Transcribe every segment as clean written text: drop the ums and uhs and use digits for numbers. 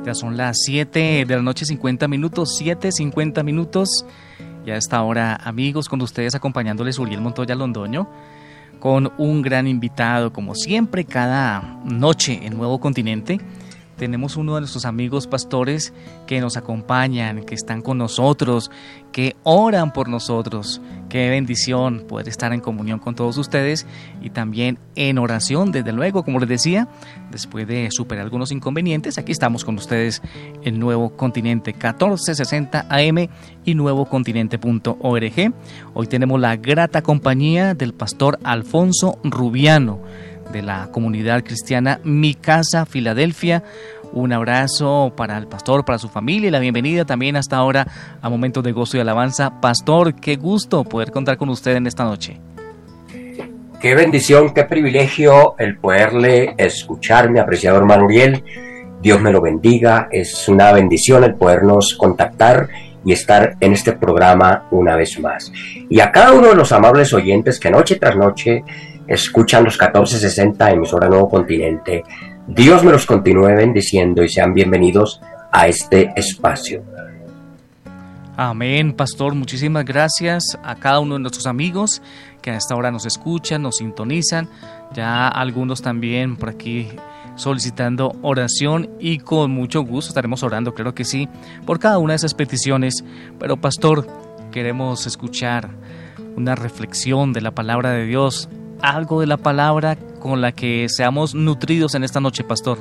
Ya son las 7 de la noche, 50 minutos, 7:50 minutos. Y a esta hora, amigos, con ustedes acompañándoles Uriel Montoya Londoño, con un gran invitado, como siempre, cada noche en Nuevo Continente. Tenemos uno de nuestros amigos pastores que nos acompañan, que están con nosotros, que oran por nosotros. Qué bendición poder estar en comunión con todos ustedes y también en oración, desde luego, como les decía, después de superar algunos inconvenientes, aquí estamos con ustedes en Nuevo Continente 1460 AM y nuevocontinente.org. Hoy tenemos la grata compañía del pastor Alfonso Rubiano, de la comunidad cristiana Mi Casa, Filadelfia. Un abrazo para el pastor, para su familia y la bienvenida también hasta ahora a Momentos de Gozo y Alabanza. Pastor, qué gusto poder contar con usted en esta noche. Qué bendición, qué privilegio el poderle escuchar, mi apreciado hermano Uriel. Dios me lo bendiga, es una bendición el podernos contactar y estar en este programa una vez más. Y a cada uno de los amables oyentes que noche tras noche escuchan los 1460 emisora Nuevo Continente, Dios me los continúe bendiciendo y sean bienvenidos a este espacio. Amén, pastor, muchísimas gracias a cada uno de nuestros amigos que a esta hora nos escuchan, nos sintonizan, ya algunos también por aquí solicitando oración y con mucho gusto estaremos orando, claro que sí, por cada una de esas peticiones. Pero pastor, queremos escuchar una reflexión de la palabra de Dios, algo de la palabra con la que seamos nutridos en esta noche, pastor.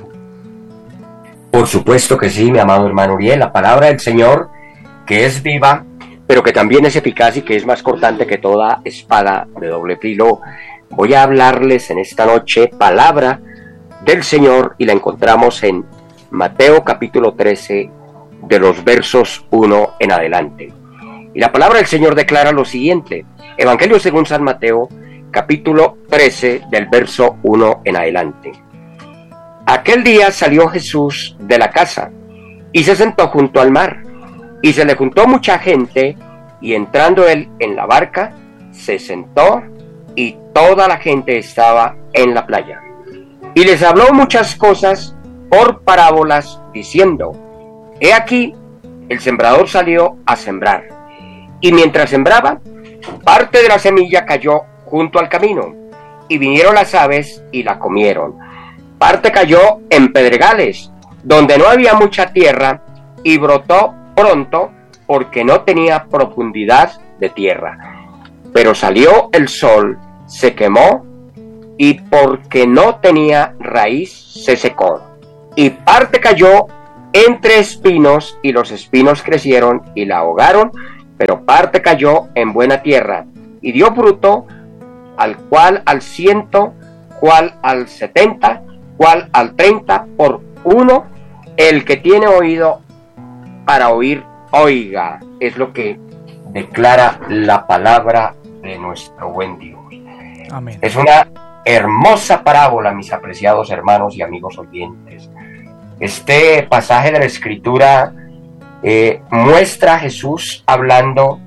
Por supuesto que sí, mi amado hermano Uriel, la palabra del Señor, que es viva, pero que también es eficaz y que es más cortante que toda espada de doble filo. Voy a hablarles en esta noche palabra del Señor y la encontramos en Mateo capítulo 13, de los versos 1 en adelante. Y la palabra del Señor declara lo siguiente: Evangelio según San Mateo, capítulo 13, del verso 1 en adelante. Aquel día salió Jesús de la casa y se sentó junto al mar, y se le juntó mucha gente, y entrando él en la barca, se sentó, y toda la gente estaba en la playa. Y les habló muchas cosas por parábolas, diciendo: He aquí, el sembrador salió a sembrar, y mientras sembraba, parte de la semilla cayó junto al camino, y vinieron las aves y la comieron. Parte cayó en pedregales, donde no había mucha tierra, y brotó pronto, porque no tenía profundidad de tierra. Pero salió el sol, se quemó, y porque no tenía raíz, se secó. Y parte cayó entre espinos, y los espinos crecieron y la ahogaron. Pero parte cayó en buena tierra, y dio fruto, al cual al 100, cual al 70, cual al 30 por uno. El que tiene oído para oír, oiga. Es lo que declara la palabra de nuestro buen Dios. Amén. Es una hermosa parábola, mis apreciados hermanos y amigos oyentes. Este pasaje de la Escritura muestra a Jesús hablando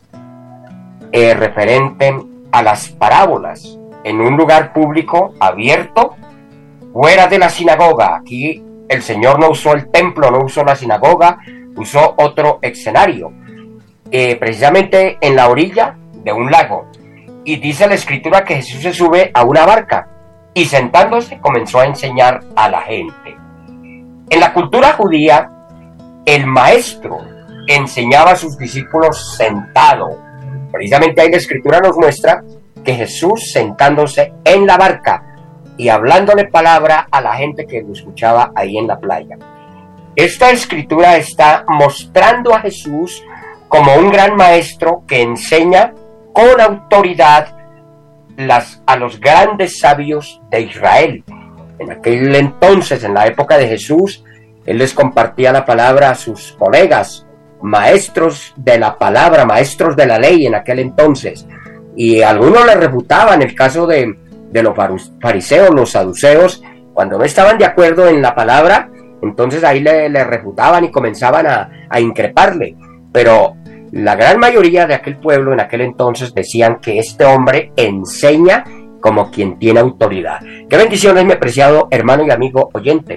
referente a las parábolas en un lugar público abierto, fuera de la sinagoga. Aquí el Señor no usó el templo, no usó la sinagoga, usó otro escenario, precisamente en la orilla de un lago. Y dice la Escritura que Jesús se sube a una barca y sentándose comenzó a enseñar a la gente. En la cultura judía, el maestro enseñaba a sus discípulos sentado. Precisamente ahí la Escritura nos muestra que Jesús sentándose en la barca y hablándole palabra a la gente que lo escuchaba ahí en la playa. Esta Escritura está mostrando a Jesús como un gran maestro que enseña con autoridad a los grandes sabios de Israel. En aquel entonces, en la época de Jesús, él les compartía la palabra a sus colegas, maestros de la palabra, maestros de la ley en aquel entonces. Y algunos le refutaban. El caso de los fariseos, los saduceos, cuando no estaban de acuerdo en la palabra, entonces ahí le refutaban y comenzaban a increparle. Pero la gran mayoría de aquel pueblo en aquel entonces decían que este hombre enseña como quien tiene autoridad. Qué bendiciones, mi apreciado hermano y amigo oyente.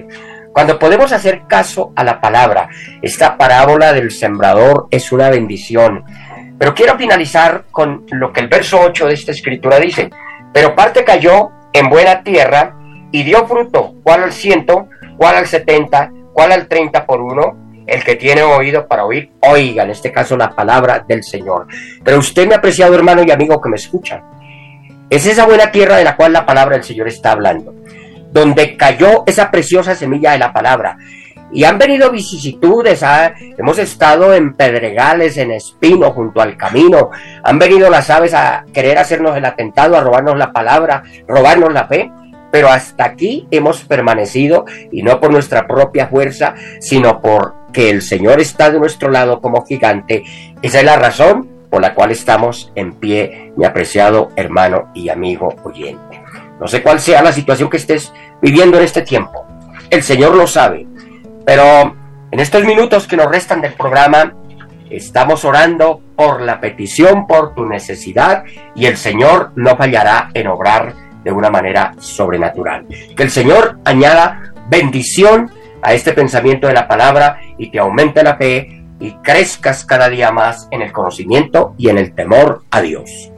Cuando podemos hacer caso a la palabra, esta parábola del sembrador es una bendición. Pero quiero finalizar con lo que el verso 8 de esta escritura dice: pero parte cayó en buena tierra y dio fruto, cuál al 100, cuál al 70, cuál al 30 por uno. El que tiene oído para oír, oiga, en este caso la palabra del Señor. Pero usted, mi apreciado hermano y amigo que me escucha, es esa buena tierra de la cual la palabra del Señor está hablando, donde cayó esa preciosa semilla de la palabra. Y han venido vicisitudes, hemos estado en pedregales, en espinos, junto al camino. Han venido las aves a querer hacernos el atentado, a robarnos la palabra, robarnos la fe. Pero hasta aquí hemos permanecido, y no por nuestra propia fuerza, sino porque el Señor está de nuestro lado como gigante. Esa es la razón por la cual estamos en pie, mi apreciado hermano y amigo oyente. No sé cuál sea la situación que estés viviendo en este tiempo. El Señor lo sabe. Pero en estos minutos que nos restan del programa, estamos orando por la petición, por tu necesidad, y el Señor no fallará en obrar de una manera sobrenatural. Que el Señor añada bendición a este pensamiento de la palabra y te aumente la fe y crezcas cada día más en el conocimiento y en el temor a Dios.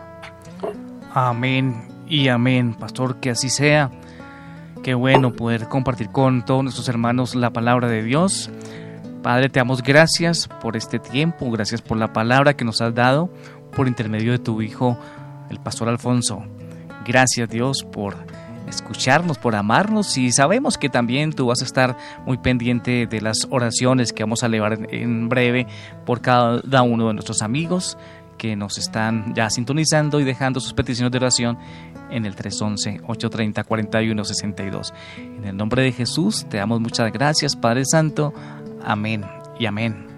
Amén y amén, pastor, que así sea. Qué bueno poder compartir con todos nuestros hermanos la palabra de Dios. Padre, te damos gracias por este tiempo, gracias por la palabra que nos has dado por intermedio de tu Hijo, el pastor Alfonso. Gracias, Dios, por escucharnos, por amarnos, y sabemos que también tú vas a estar muy pendiente de las oraciones que vamos a elevar en breve por cada uno de nuestros amigos que nos están ya sintonizando y dejando sus peticiones de oración en el 311-830-4162. En el nombre de Jesús te damos muchas gracias, Padre Santo. Amén y amén.